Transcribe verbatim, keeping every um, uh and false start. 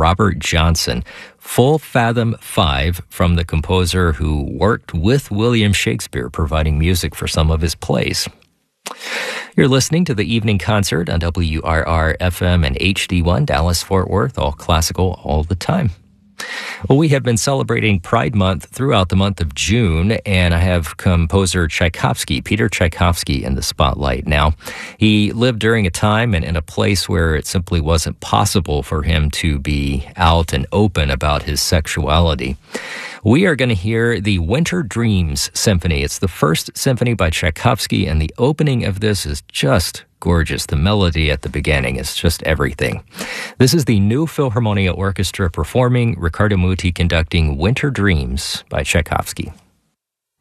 Robert Johnson. Full Fathom Five from the composer who worked with William Shakespeare, providing music for some of his plays. You're listening to the Evening Concert on W R R F M and H D one, Dallas-Fort Worth, all classical all the time. Well, we have been celebrating Pride Month throughout the month of June, and I have composer Tchaikovsky, Peter Tchaikovsky, in the spotlight now. He lived during a time and in a place where it simply wasn't possible for him to be out and open about his sexuality. We are going to hear the Winter Dreams Symphony. It's the first symphony by Tchaikovsky, and the opening of this is just gorgeous. The melody at the beginning is just everything. This is the New Philharmonia Orchestra performing, Riccardo Muti conducting Winter Dreams by Tchaikovsky.